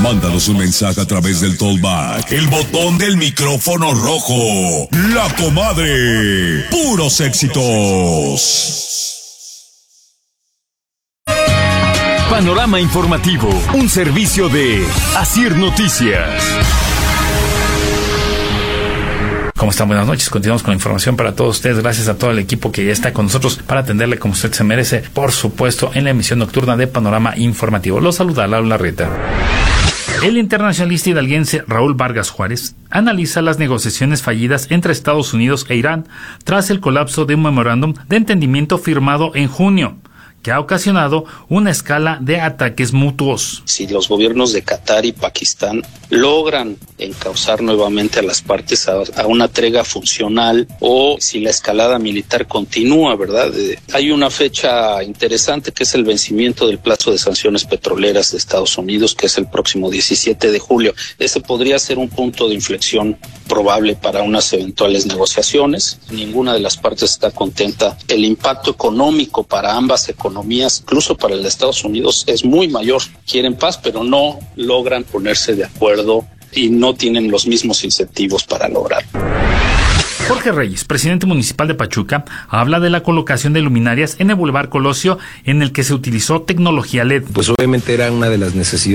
Mándanos un mensaje a través del Tollback, el botón del micrófono rojo. La Comadre. Puros éxitos. Panorama informativo, un servicio de Asir Noticias. ¿Cómo están? Buenas noches. Continuamos con la información para todos ustedes. Gracias a todo el equipo que ya está con nosotros para atenderle como usted se merece, por supuesto, en la emisión nocturna de Panorama Informativo. Los saluda Laura Larreta. El internacionalista hidalguense Raúl Vargas Juárez analiza las negociaciones fallidas entre Estados Unidos e Irán tras el colapso de un memorándum de entendimiento firmado en junio, que ha ocasionado una escala de ataques mutuos. Si los gobiernos de Qatar y Pakistán logran encauzar nuevamente a las partes a una tregua funcional, o si la escalada militar continúa, ¿verdad? Hay una fecha interesante que es el vencimiento del plazo de sanciones petroleras de Estados Unidos, que es el próximo 17 de julio. Ese podría ser un punto de inflexión probable para unas eventuales negociaciones. Ninguna de las partes está contenta. El impacto económico para ambas economías, incluso para el de Estados Unidos, es muy mayor. Quieren paz, pero no logran ponerse de acuerdo y no tienen los mismos incentivos para lograrlo. Jorge Reyes, presidente municipal de Pachuca, habla de la colocación de luminarias en el Boulevard Colosio, en el que se utilizó tecnología LED. Pues obviamente era una de las necesidades